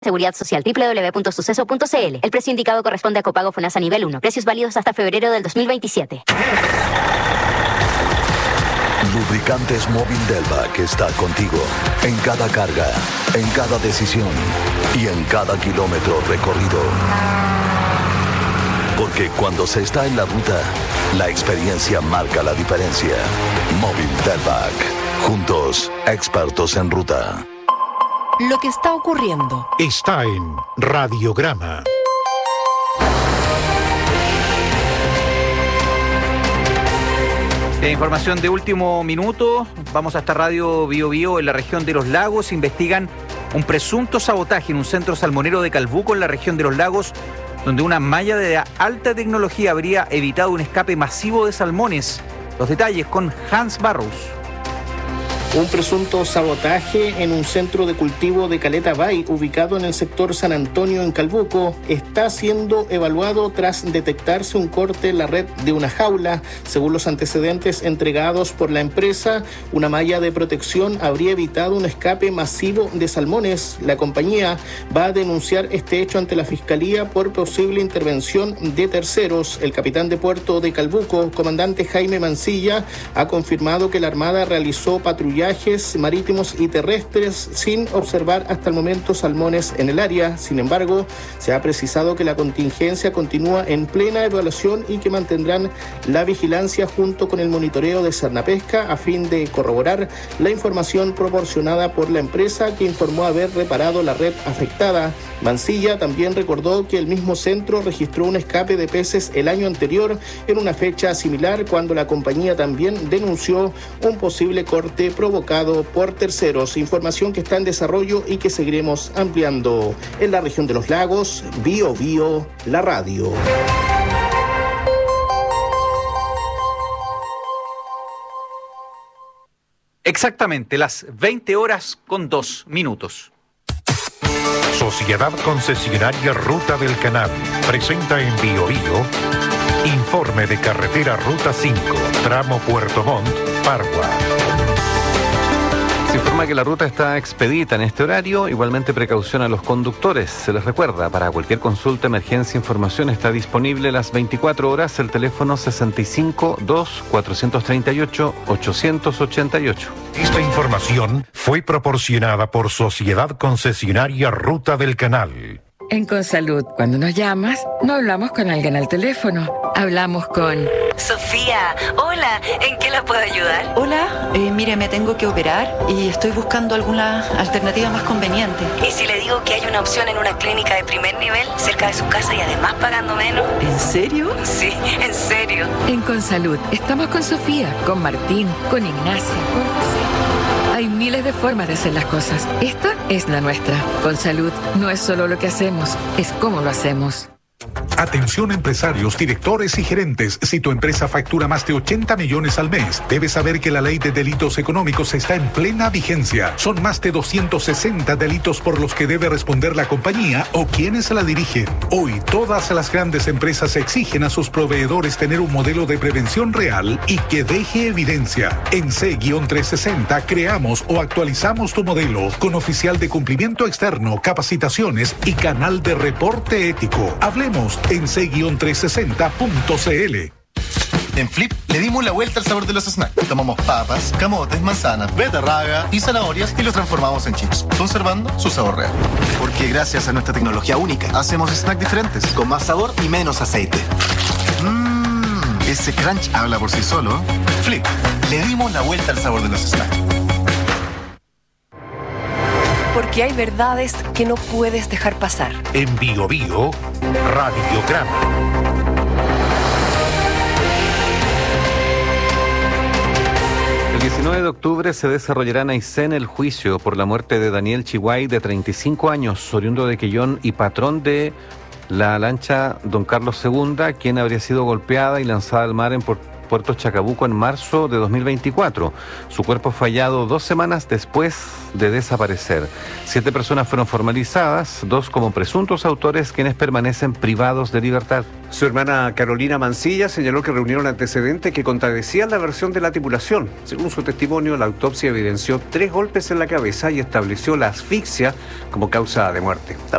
Seguridad Social, www.suceso.cl. El precio indicado corresponde a copago FONASA nivel 1. Precios válidos hasta febrero del 2027. Lubricantes Móvil Delvac está contigo en cada carga, en cada decisión y en cada kilómetro recorrido. Porque cuando se está en la ruta, la experiencia marca la diferencia. Móvil Delvac. Juntos, expertos en ruta. Lo que está ocurriendo está en Radiograma. Información de último minuto. Vamos hasta Radio Bío Bío en la región de Los Lagos. Investigan un presunto sabotaje en un centro salmonero de Calbuco en la región de Los Lagos, donde una malla de alta tecnología habría evitado un escape masivo de salmones. Los detalles con Hans Barros. Un presunto sabotaje en un centro de cultivo de Caleta Bay, ubicado en el sector San Antonio en Calbuco, está siendo evaluado tras detectarse un corte en la red de una jaula. Según los antecedentes entregados por la empresa, una malla de protección habría evitado un escape masivo de salmones. La compañía va a denunciar este hecho ante la Fiscalía por posible intervención de terceros. El capitán de puerto de Calbuco, comandante Jaime Mancilla, ha confirmado que la Armada realizó patrullajes marítimos y terrestres sin observar hasta el momento salmones en el área. Sin embargo, se ha precisado que la contingencia continúa en plena evaluación y que mantendrán la vigilancia junto con el monitoreo de Cernapesca a fin de corroborar la información proporcionada por la empresa, que informó haber reparado la red afectada. Mancilla también recordó que el mismo centro registró un escape de peces el año anterior en una fecha similar, cuando la compañía también denunció un posible corte provocado por terceros. Información que está en desarrollo y que seguiremos ampliando. En la región de Los Lagos, Bío Bío, la radio. Exactamente, las 20:02. Sociedad Concesionaria Ruta del Canal presenta en Bío Bío informe de carretera Ruta 5, tramo Puerto Montt, Pargua. Se informa que la ruta está expedita en este horario. Igualmente, precaución a los conductores. Se les recuerda, para cualquier consulta, emergencia, información, está disponible las 24 horas el teléfono 65-2-438-888. Esta información fue proporcionada por Sociedad Concesionaria Ruta del Canal. En Consalud, cuando nos llamas, no hablamos con alguien al teléfono. Hablamos con... Sofía, hola, ¿en qué la puedo ayudar? Hola, mire, me tengo que operar y estoy buscando alguna alternativa más conveniente. ¿Y si le digo que hay una opción en una clínica de primer nivel, cerca de su casa y además pagando menos? ¿En serio? Sí, en serio. En Consalud, estamos con Sofía, con Martín, con Ignacia, con José. Hay miles de formas de hacer las cosas. Esta es la nuestra. Consalud no es solo lo que hacemos, es cómo lo hacemos. Atención empresarios, directores y gerentes. Si tu empresa factura más de 80 millones al mes, debes saber que la ley de delitos económicos está en plena vigencia. Son más de 260 delitos por los que debe responder la compañía o quienes la dirigen. Hoy, todas las grandes empresas exigen a sus proveedores tener un modelo de prevención real y que deje evidencia. En C-360 creamos o actualizamos tu modelo con oficial de cumplimiento externo, capacitaciones y canal de reporte ético. Hablemos en c-360.cl. En Flip le dimos la vuelta al sabor de los snacks. Tomamos papas, camotes, manzanas, beterraga y zanahorias y los transformamos en chips, conservando su sabor real. Porque gracias a nuestra tecnología única, hacemos snacks diferentes, con más sabor y menos aceite. Ese crunch habla por sí solo. Flip, le dimos la vuelta al sabor de los snacks. Porque hay verdades que no puedes dejar pasar. En Bío Bío, Radiograma. El 19 de octubre se desarrollará en Aysén el juicio por la muerte de Daniel Chihuay, de 35 años, oriundo de Quellón y patrón de la lancha Don Carlos II, quien habría sido golpeada y lanzada al mar en Puerto Chacabuco en marzo de 2024. Su cuerpo fue hallado 2 semanas después de desaparecer. 7 personas fueron formalizadas, 2 como presuntos autores, quienes permanecen privados de libertad. Su hermana Carolina Mancilla señaló que reunieron antecedentes que contradecían la versión de la tripulación. Según su testimonio, la autopsia evidenció 3 golpes en la cabeza y estableció la asfixia como causa de muerte.